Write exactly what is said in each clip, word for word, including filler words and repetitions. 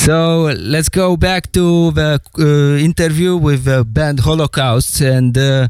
So let's go back to the uh, interview with the band Holocaust, and uh,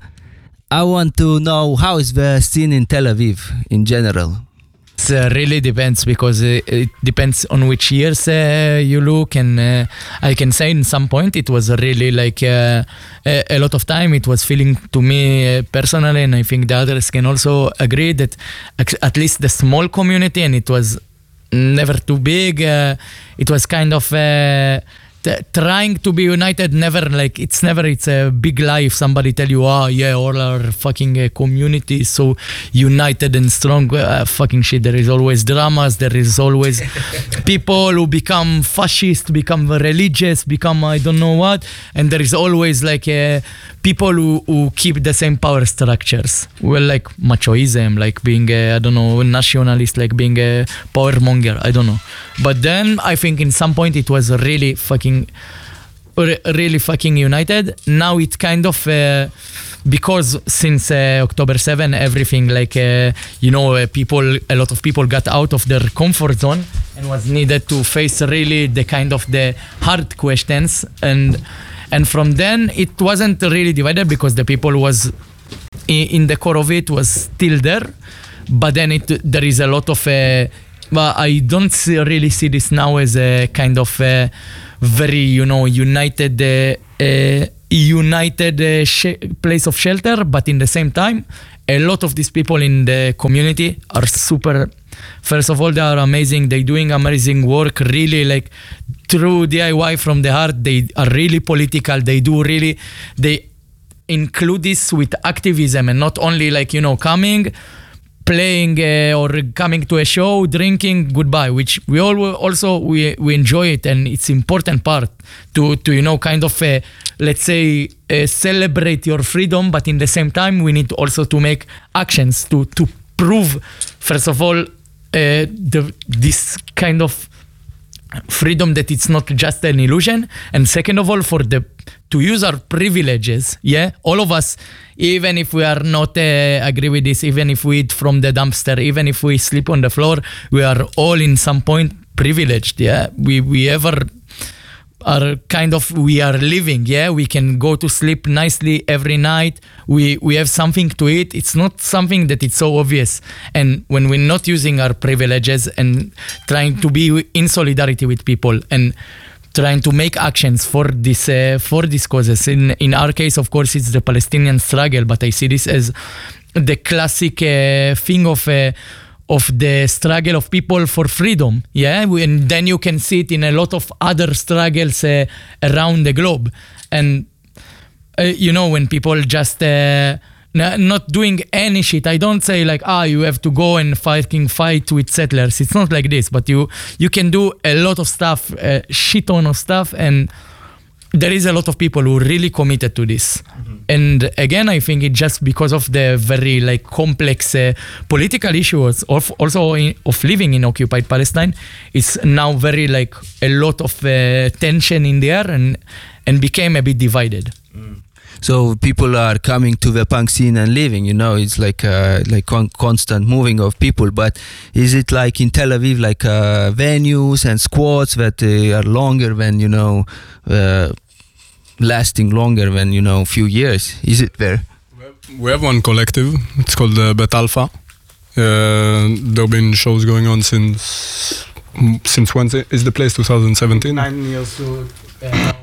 I want to know how is the scene in Tel Aviv in general. It uh, really depends, because uh, it depends on which years uh, you look, and uh, I can say in some point it was really like uh, a, a lot of time it was feeling to me uh, personally, and I think the others can also agree that at least the small community, and it was never too big, uh, it was kind of uh, t- trying to be united, never like it's never it's a big lie if somebody tell you, oh yeah, all our fucking uh, community is so united and strong. Uh, fucking shit, there is always dramas, there is always people who become fascist, become religious, become I don't know what, and there is always like uh, people who, who keep the same power structures, well, like machoism, like being a, I don't know, nationalist, like being a power monger, I don't know. But then I think in some point it was really fucking re- really fucking united. Now it kind of uh, because since uh, October seventh everything like uh, you know uh, people a lot of people got out of their comfort zone and was needed to face really the kind of the hard questions, and and from then it wasn't really divided because the people was in, in the core of it was still there, but then it there is a lot of uh, but I don't see, really see this now as a kind of uh, very, you know, united, uh, uh, united uh, sh- place of shelter. But in the same time, a lot of these people in the community are super. First of all, they are amazing. They're doing amazing work. Really, like through D I Y from the heart. They are really political. They do really. They include this with activism and not only like you know coming. Playing uh, or coming to a show, drinking, goodbye, which we all also we we enjoy it, and it's important part to to you know kind of uh, let's say uh, celebrate your freedom, but in the same time we need also to make actions to to prove first of all uh, the this kind of freedom that it's not just an illusion, and second of all for the to use our privileges. Yeah, all of us, even if we are not uh, agree with this, even if we eat from the dumpster, even if we sleep on the floor, we are all in some point privileged. Yeah, we we ever are kind of we are living. Yeah, we can go to sleep nicely every night. We we have something to eat. It's not something that it's so obvious. And when we're not using our privileges and trying to be in solidarity with people and trying to make actions for this uh, for these causes. In in our case, of course, it's the Palestinian struggle, but I see this as the classic uh, thing of uh, of the struggle of people for freedom. Yeah, and then you can see it in a lot of other struggles uh, around the globe. And uh, you know, when people just uh, n- not doing any shit, I don't say like, ah, you have to go and fighting fight with settlers. It's not like this, but you you can do a lot of stuff, uh, shit ton of stuff, and there is a lot of people who really committed to this. Mm-hmm. And again, I think it's just because of the very like complex uh, political issues of also in, of living in occupied Palestine. It's now very like a lot of uh, tension in the air and and became a bit divided. Mm. So people are coming to the punk scene and living, you know, it's like uh, like con- constant moving of people. But is it like in Tel Aviv, like uh, venues and squads that uh, are longer than, you know, uh, lasting longer than, you know, few years? Is it there? We have one collective. It's called uh, Bet Alpha. Uh, there have been shows going on since since when is the place twenty seventeen? Nine years to uh, now.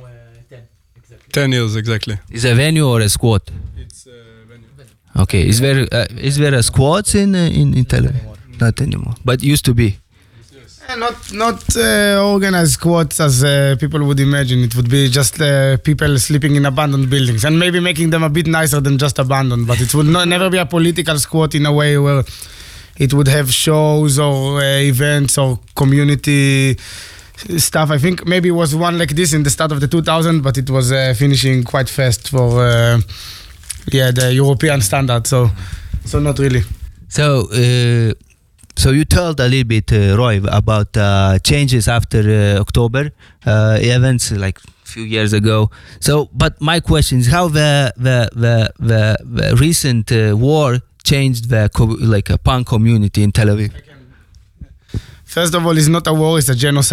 Ten years exactly. Is a venue or a squad? It's a venue. Okay. Is there uh, is there a squads in uh, in, in Tel Aviv? Anymore. Not anymore. But used to be. Yes. Uh, not not uh, organized squads as uh, people would imagine. It would be just uh, people sleeping in abandoned buildings and maybe making them a bit nicer than just abandoned. But it would not, never be a political squad in a way where it would have shows or uh, events or community stuff. I think maybe it was one like this in the start of the two thousands, but it was uh, finishing quite fast for uh, yeah the European standard. So so not really. So uh, so you told a little bit, uh, Roy, about uh, changes after uh, October uh, events like a few years ago. So, but my question is how the the the the, the recent uh, war changed the co- like a punk community in Tel Aviv. First of all, it's not a war, it's a genocide.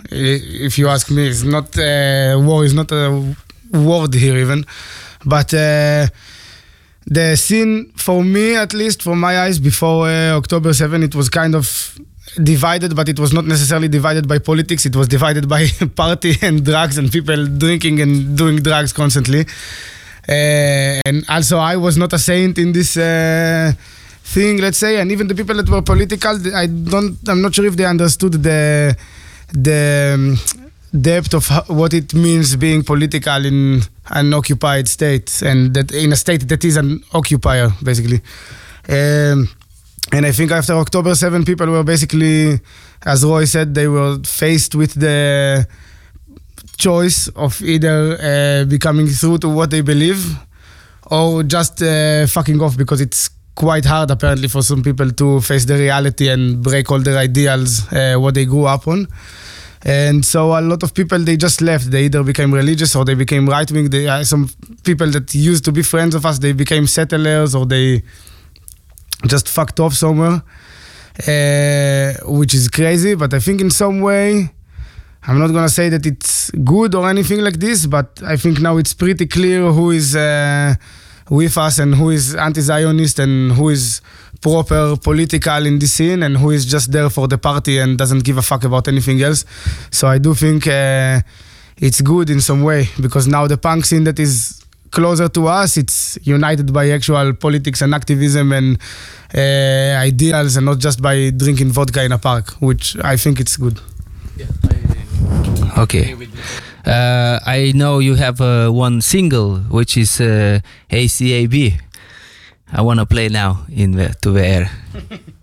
if you ask me. It's not uh, war is not a word here even, but uh, the scene for me, at least from my eyes, before uh, October seventh, it was kind of divided, but it was not necessarily divided by politics. It was divided by party and drugs and people drinking and doing drugs constantly. Uh, and also, I was not a saint in this uh, thing, let's say. And even the people that were political, I don't. I'm not sure if they understood the the um, depth of how, what it means being political in an occupied state, and that in a state that is an occupier, basically. Um, And I think after October seventh, people were basically, as Roy said, they were faced with the choice of either uh, becoming true to what they believe or just uh, fucking off, because it's quite hard apparently for some people to face the reality and break all their ideals, uh, what they grew up on. And so a lot of people, they just left. They either became religious or they became right-wing. They, uh, some people that used to be friends of us, they became settlers or they just fucked off somewhere, uh, which is crazy. But I think in some way, I'm not gonna say that it's good or anything like this, but I think now it's pretty clear who is uh, with us and who is anti-Zionist and who is proper political in this scene and who is just there for the party and doesn't give a fuck about anything else. So I do think uh, it's good in some way, because now the punk scene that is closer to us, it's united by actual politics and activism and uh, ideals, and not just by drinking vodka in a park, which I think it's good. Yeah, I, Okay. Uh, I know you have uh, one single, which is uh, A C A B. I want to play now in the, to the air.